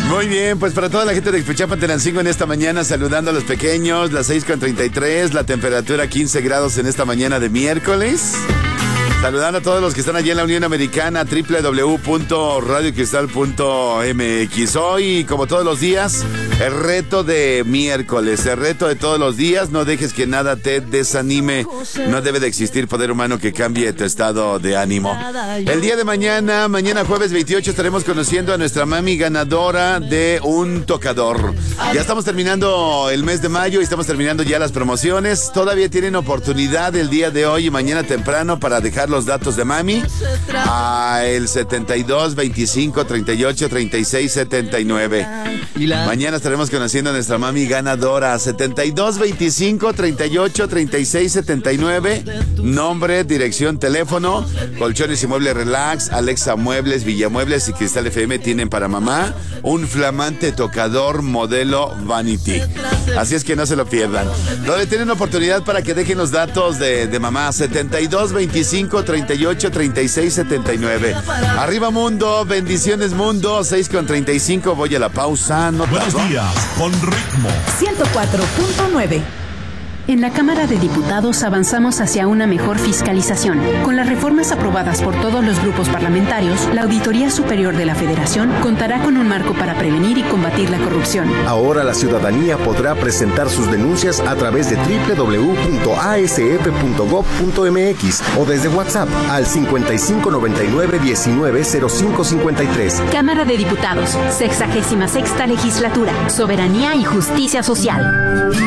Muy bien, pues para toda la gente de Ixmiquilpan, Tenancingo en esta mañana, saludando a los pequeños, las 6:33, la temperatura 15 grados en esta mañana de miércoles. Saludando a todos los que están allí en la Unión Americana, www.radiocristal.mx. Hoy, como todos los días, el reto de miércoles, el reto de todos los días. No dejes que nada te desanime. No debe de existir poder humano que cambie tu estado de ánimo. El día de mañana jueves 28, estaremos conociendo a nuestra mami ganadora de un tocador. Ya estamos terminando el mes de mayo y estamos terminando ya las promociones. Todavía tienen oportunidad el día de hoy y mañana temprano para dejar los datos de mami a el 72 25 38 36 79. Mañana estaremos conociendo a nuestra mami ganadora. 72 25 38 36 79. Nombre, dirección, teléfono. Colchones y Muebles Relax, Alexa Muebles, Villamuebles y Cristal FM tienen para mamá un flamante tocador modelo Vanity. Así es que no se lo pierdan. Donde tienen oportunidad para que dejen los datos de mamá. 72 25 38 36 79. Arriba mundo, bendiciones mundo. 6:35, voy a la pausa. No Buenos días, con ritmo 104.9. En la Cámara de Diputados avanzamos hacia una mejor fiscalización. Con las reformas aprobadas por todos los grupos parlamentarios, la Auditoría Superior de la Federación contará con un marco para prevenir y combatir la corrupción. Ahora la ciudadanía podrá presentar sus denuncias a través de www.asf.gov.mx o desde WhatsApp al 5599 190553. Cámara de Diputados, 66ª Legislatura, Soberanía y Justicia Social.